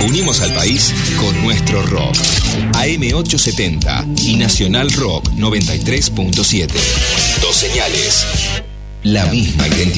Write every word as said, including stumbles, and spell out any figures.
Unimos al país con nuestro rock. A M ochocientos setenta y Nacional Rock noventa y tres punto siete. Dos señales. La misma identidad.